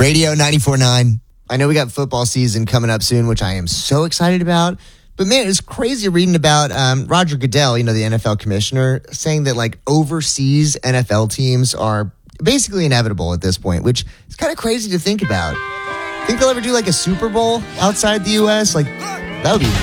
Radio 94.9. I know we got football season coming up soon, which I am so excited about. But man, it's crazy reading about Roger Goodell, the NFL commissioner, saying that like overseas NFL teams are basically inevitable at this point, which is kind of crazy to think about. Think they'll ever do like a Super Bowl outside the U.S.? Like, that would be